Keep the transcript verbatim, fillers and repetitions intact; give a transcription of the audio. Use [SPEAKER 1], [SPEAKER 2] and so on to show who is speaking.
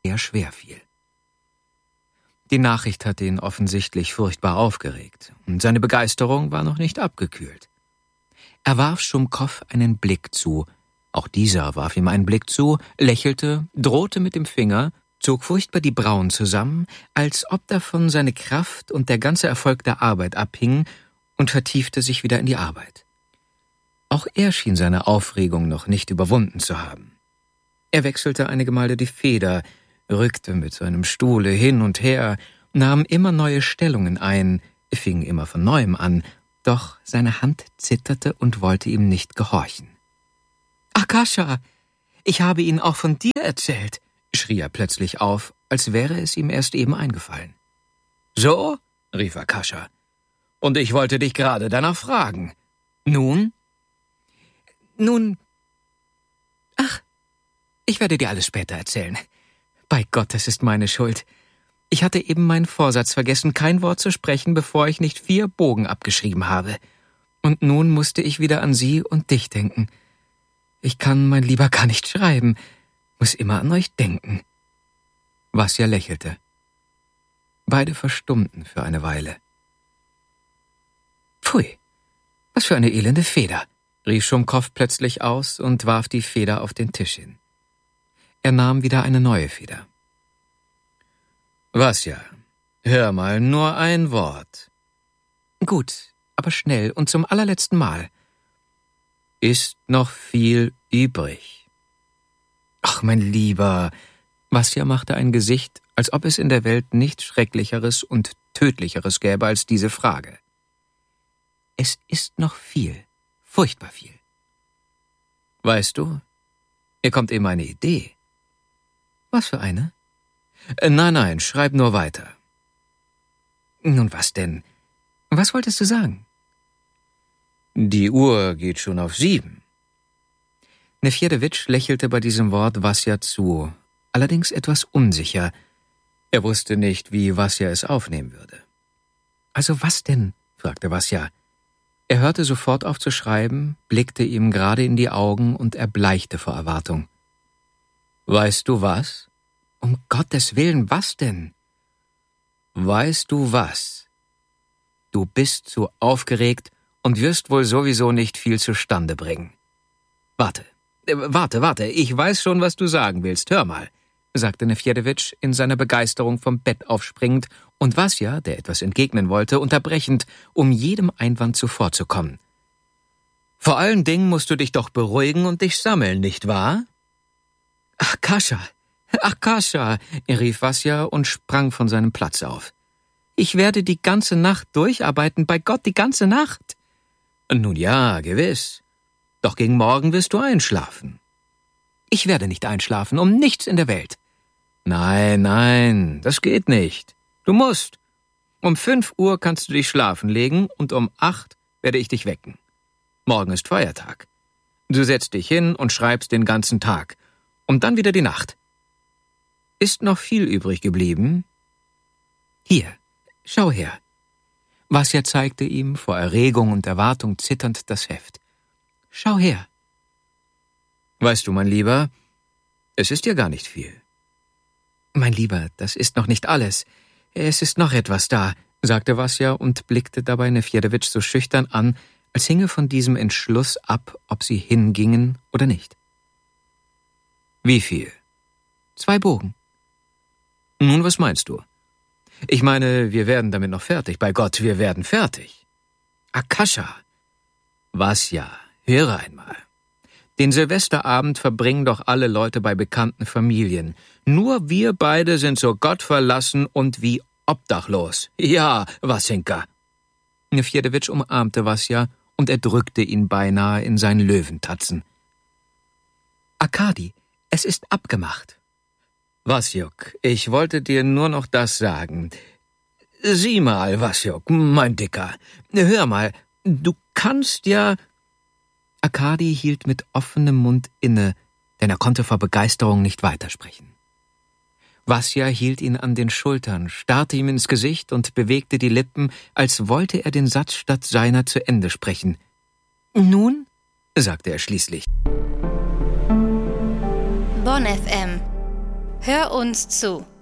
[SPEAKER 1] sehr schwer fiel. Die Nachricht hatte ihn offensichtlich furchtbar aufgeregt, und seine Begeisterung war noch nicht abgekühlt. Er warf Schumkow einen Blick zu, auch dieser warf ihm einen Blick zu, lächelte, drohte mit dem Finger, zog furchtbar die Brauen zusammen, als ob davon seine Kraft und der ganze Erfolg der Arbeit abhingen, und vertiefte sich wieder in die Arbeit. Auch er schien seine Aufregung noch nicht überwunden zu haben. Er wechselte einige Male die Feder, rückte mit seinem Stuhle hin und her, nahm immer neue Stellungen ein, fing immer von Neuem an, doch seine Hand zitterte und wollte ihm nicht gehorchen. »Akasha, ich habe Ihnen auch von dir erzählt«, schrie er plötzlich auf, als wäre es ihm erst eben eingefallen. »So?« rief Akasha. »Und ich wollte dich gerade danach fragen. Nun?« »Nun, ach, ich werde dir alles später erzählen. Bei Gott, es ist meine Schuld. Ich hatte eben meinen Vorsatz vergessen, kein Wort zu sprechen, bevor ich nicht vier Bogen abgeschrieben habe. Und nun musste ich wieder an Sie und dich denken. Ich kann, mein Lieber, gar nicht schreiben, muss immer an euch denken.« Vasja lächelte. Beide verstummten für eine Weile. »Pfui, was für eine elende Feder«, rief Schumkow plötzlich aus und warf die Feder auf den Tisch hin. Er nahm wieder eine neue Feder. »Vasja, hör mal, nur ein Wort.« »Gut, aber schnell und zum allerletzten Mal.« »Ist noch viel übrig?« »Ach, mein Lieber«, Vasja machte ein Gesicht, als ob es in der Welt nichts Schrecklicheres und Tödlicheres gäbe als diese Frage. »Es ist noch viel, furchtbar viel.« »Weißt du, mir kommt eben eine Idee.« »Was für eine?« äh, »Nein, nein, schreib nur weiter.« »Nun, was denn? Was wolltest du sagen?« »Die Uhr geht schon auf sieben.« Nefjedewitsch lächelte bei diesem Wort Vasja zu, allerdings etwas unsicher. Er wusste nicht, wie Vasja es aufnehmen würde. »Also was denn?« fragte Vasja. Er hörte sofort auf zu schreiben, blickte ihm gerade in die Augen und erbleichte vor Erwartung. »Weißt du was?« »Um Gottes Willen, was denn?« »Weißt du was? Du bist zu aufgeregt und wirst wohl sowieso nicht viel zustande bringen. Warte, äh, warte, warte, ich weiß schon, was du sagen willst, hör mal«, sagte Nefjedewitsch in seiner Begeisterung vom Bett aufspringend und Vasja, der etwas entgegnen wollte, unterbrechend, um jedem Einwand zuvorzukommen. »Vor allen Dingen musst du dich doch beruhigen und dich sammeln, nicht wahr?« »Akasha, Akasha«, rief Vasja und sprang von seinem Platz auf. »Ich werde die ganze Nacht durcharbeiten, bei Gott, die ganze Nacht.« »Nun ja, gewiss. Doch gegen Morgen wirst du einschlafen.« »Ich werde nicht einschlafen, um nichts in der Welt.« »Nein, nein, das geht nicht. Du musst. Um fünf Uhr kannst du dich schlafen legen und um acht werde ich dich wecken. Morgen ist Feiertag. Du setzt dich hin und schreibst den ganzen Tag. Und dann wieder die Nacht. Ist noch viel übrig geblieben?« »Hier, schau her.« Vasja zeigte ihm vor Erregung und Erwartung zitternd das Heft. »Schau her.« »Weißt du, mein Lieber, es ist ja gar nicht viel.« »Mein Lieber, das ist noch nicht alles. Es ist noch etwas da«, sagte Vasja und blickte dabei Nefjedewitsch so schüchtern an, als hinge von diesem Entschluss ab, ob sie hingingen oder nicht. »Wie viel?« »Zwei Bogen.« »Nun, was meinst du? Ich meine, wir werden damit noch fertig. Bei Gott, wir werden fertig.« »Akasha!« »Vasja, höre einmal. Den Silvesterabend verbringen doch alle Leute bei bekannten Familien. Nur wir beide sind so gottverlassen und wie obdachlos. Ja, Wasinka.« Nefjedewitsch umarmte Vasja und er drückte ihn beinahe in seinen Löwentatzen. »Arkadi, es ist abgemacht.« »Vasjuk, ich wollte dir nur noch das sagen. Sieh mal, Vasjuk, mein Dicker, hör mal, du kannst ja...« Arkadi hielt mit offenem Mund inne, denn er konnte vor Begeisterung nicht weitersprechen. Vasja hielt ihn an den Schultern, starrte ihm ins Gesicht und bewegte die Lippen, als wollte er den Satz statt seiner zu Ende sprechen. »Nun?« sagte er schließlich.
[SPEAKER 2] Bonn F M. Hör uns zu.